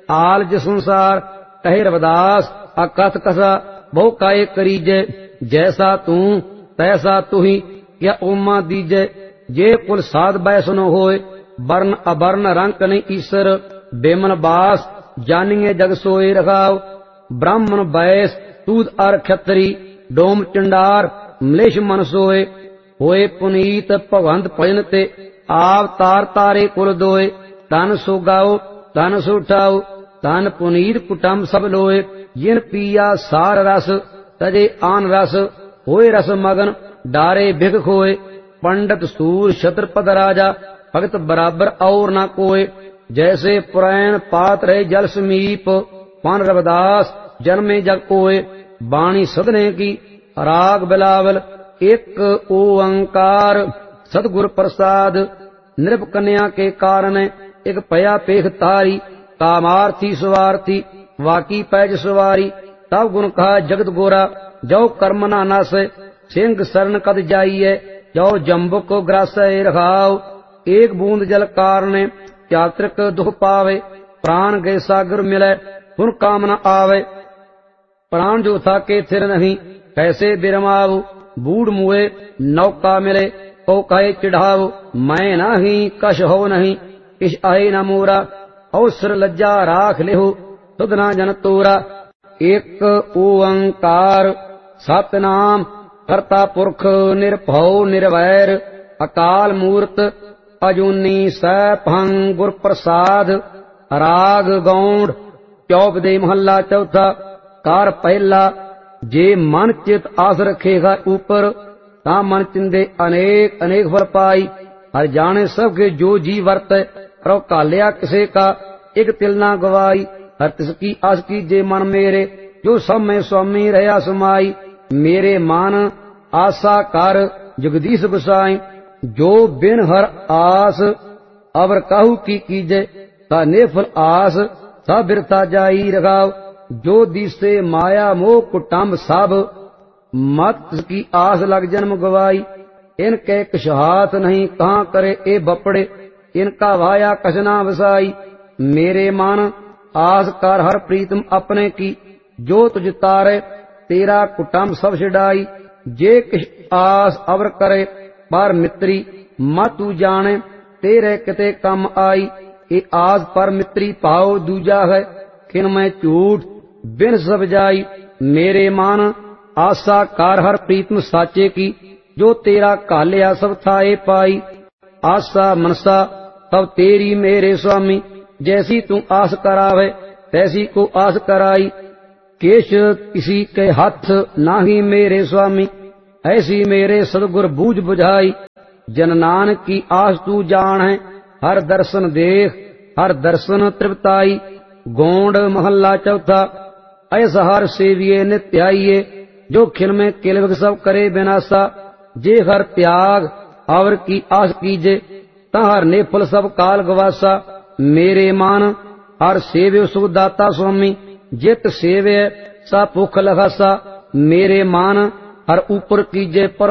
आलज संसार। कहे रविदास अकथ कसा बहु काय करीजै। जैसा तू तैसा तुही क्या ओमा दीजै। जे कुल साध बैसनो होए वर्ण अवर्ण रंक नहीं ईश्वर। बेमन बास जानिए जग सोए रखाव। ब्राह्मण बैस तूद अर क्षत्री डोम चंडार मलेश मन सोए। होए पुनीत भगवंत भजन ते आप तार तारे कुल दोए। तन सो गाओ तन सो उठाओ तन पुनीत कुटुंब सब लोए। जिन पिया सार रस तजे आन रस होए रस मगन डारे भिख खोए। पंडित सूर छत्रपद राजा भगत बराबर और न कोय। जैसे पुरैन पात रहे जल समीप पन रविदास जन्मे जग कोय। बाणी सदने की राग बिलावल एक ओंकार सतगुर प्रसाद। नृप कन्या के कारण एक पया पेख तारी। कामार्थी स्वार्थी वाकी पैज सवारी। तब गुण कहा जगत गोरा जो कर्म ना नस। सिंह शरण कद जाइए जो जम्बुक को ग्रास रखाओ। एक बूंद जल कारण यात्रिक दुख पावे। प्राण गए सागर मिले पुन काम न आवे। प्राण जो था के थिर नहीं कैसे बिरमाऊ। बूढ़ मुए नौका मिले को कहे चिढ़ाओ। मैं नहीं कश हो नहीं इस आए न मोरा। अवसर लज्जा राख लेहो तुद ना जन तोरा। एक ओंकार सतनाम करता पुरख निर्भव निर्वैर। अकाल मूर्त अजूनी सैभंग गुर प्रसाद। राग गौड़ चौपदे महला चौथा। कार पहला जे मन चित आस रखेगा ऊपर ता मन चिंदे अनेक अनेक फल पाई। हर जाने सबके जो जी वर्त करो कालिया किसे का एक तिल ना गवाई। हर तिसकी आस की जे मन मेरे जो सब में स्वामी रहा समाई। मेरे मन आशा कर जगदीश गुसाई। जो बिन हर आस अवर काहू की कीजे ता नेफल आस सा बिरता जाई रखाव। जो दिसे माया मोह कुटुंब सब मत की आस लग जन्म गवाई। इनके कछ हाथ नहीं कहाँ करे ए बपड़े। इनका वाया कसना वसाई। मेरे मन आस कर हर प्रीतम अपने की। जो तुझ तारे तेरा कुटुंब सब छिड़ाई। जे किस आस अवर करे पर मित्री मत तू जाने तेरे किते कम आई। ए आस पर मित्री पाओ दूजा है किन में झूठ बिन सब जाई। मेरे मन आशा कर हर प्रीतम साचे की। जो तेरा कालिया सब थाए पाई। आशा मनसा तब तेरी मेरे स्वामी। जैसी तू आस करावे तैसी को आस कराई। केश किसी के हाथ नाही मेरे स्वामी। ऐसी मेरे सदगुर बूझ बुझाई। जन नानक की आस तू जान है हर दर्शन देख हर दर्शन तृप्ताई। गोंड महल्ला चौथा। ऐसा हर सेविये नित्य आइये जो खिल में किलवक सब करे विनाशा। जे हर त्याग और की आस कीजे तहर ने फल सब काल गवासा। मेरे मान हर सेव्य सुखदाता स्वामी। जित सेव्य सा भुख लगासा। मेरे मान हर ऊपर कीजे पर